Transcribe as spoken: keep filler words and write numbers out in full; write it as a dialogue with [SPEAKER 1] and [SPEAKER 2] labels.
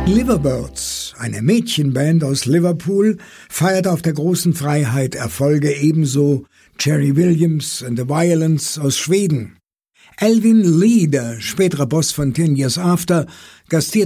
[SPEAKER 1] Liverbirds, eine Mädchenband aus Liverpool, feiert auf der großen Freiheit Erfolge, ebenso Jerry Williams and the Violence aus Schweden. Alvin Lee, der spätere Boss von Ten Years After, gastiert